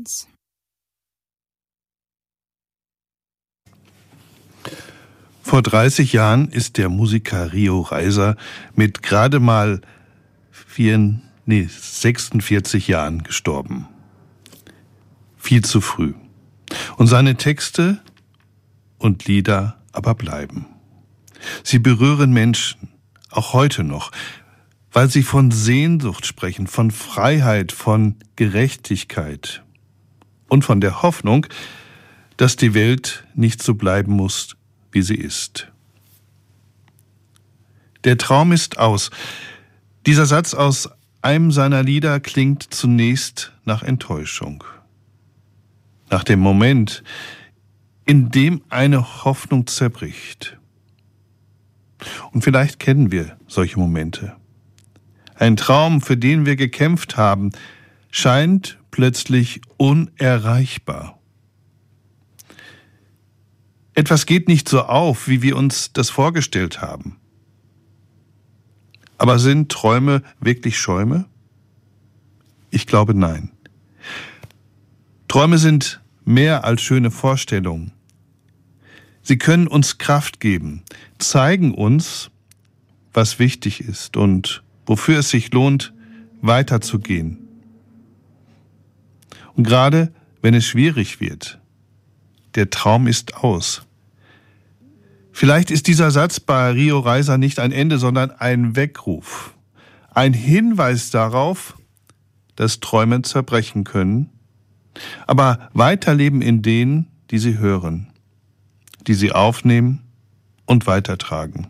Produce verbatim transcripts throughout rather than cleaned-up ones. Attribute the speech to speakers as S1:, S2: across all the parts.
S1: uns.
S2: Vor dreißig Jahren ist der Musiker Rio Reiser mit gerade mal vier, nee, sechsundvierzig Jahren gestorben. Viel zu früh. Und seine Texte und Lieder aber bleiben. Sie berühren Menschen, auch heute noch, weil sie von Sehnsucht sprechen, von Freiheit, von Gerechtigkeit und von der Hoffnung, dass die Welt nicht so bleiben muss, wie sie ist. Der Traum ist aus. Dieser Satz aus einem seiner Lieder klingt zunächst nach Enttäuschung. Nach dem Moment, in dem eine Hoffnung zerbricht. Und vielleicht kennen wir solche Momente. Ein Traum, für den wir gekämpft haben, scheint plötzlich unerreichbar. Etwas geht nicht so auf, wie wir uns das vorgestellt haben. Aber sind Träume wirklich Schäume? Ich glaube, nein. Träume sind mehr als schöne Vorstellungen. Sie können uns Kraft geben, zeigen uns, was wichtig ist und wofür es sich lohnt, weiterzugehen. Und gerade wenn es schwierig wird, der Traum ist aus. Vielleicht ist dieser Satz bei Rio Reiser nicht ein Ende, sondern ein Weckruf. Ein Hinweis darauf, dass Träume zerbrechen können, aber weiterleben in denen, die sie hören, die sie aufnehmen und weitertragen.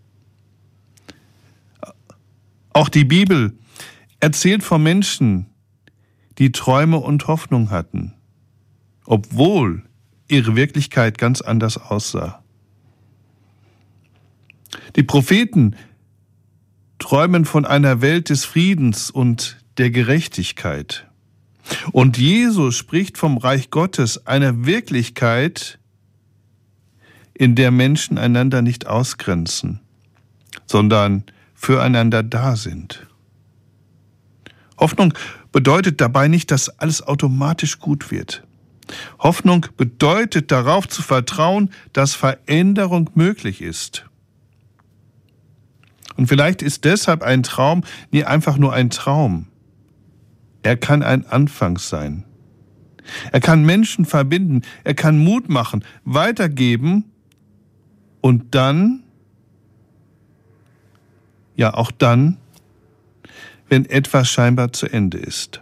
S2: Auch die Bibel erzählt von Menschen, die Träume und Hoffnung hatten, obwohl ihre Wirklichkeit ganz anders aussah. Die Propheten träumen von einer Welt des Friedens und der Gerechtigkeit. Und Jesus spricht vom Reich Gottes, einer Wirklichkeit, in der Menschen einander nicht ausgrenzen, sondern füreinander da sind. Hoffnung bedeutet dabei nicht, dass alles automatisch gut wird. Hoffnung bedeutet, darauf zu vertrauen, dass Veränderung möglich ist. Und vielleicht ist deshalb ein Traum nie einfach nur ein Traum. Er kann ein Anfang sein. Er kann Menschen verbinden, er kann Mut machen, weitergeben und dann, ja auch dann, wenn etwas scheinbar zu Ende ist.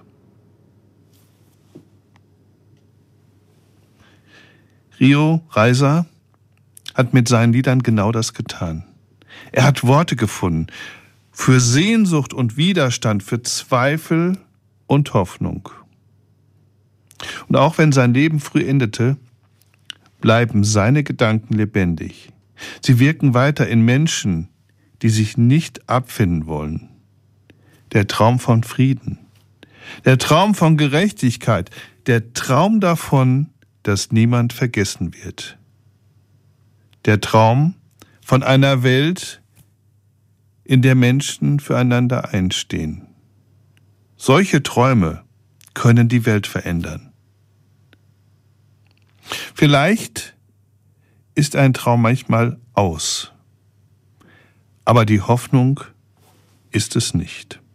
S2: Rio Reiser hat mit seinen Liedern genau das getan. Er hat Worte gefunden für Sehnsucht und Widerstand, für Zweifel und Hoffnung. Und auch wenn sein Leben früh endete, bleiben seine Gedanken lebendig. Sie wirken weiter in Menschen, die sich nicht abfinden wollen. Der Traum von Frieden, der Traum von Gerechtigkeit, der Traum davon, dass niemand vergessen wird. Der Traum von einer Welt, in der Menschen füreinander einstehen. Solche Träume können die Welt verändern. Vielleicht ist ein Traum manchmal aus, aber die Hoffnung ist es nicht.